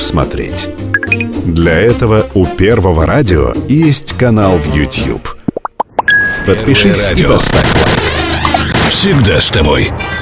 посмотреть. Для этого у Первого радио есть канал в YouTube. Подпишись и поставь лайк. Всегда с тобой.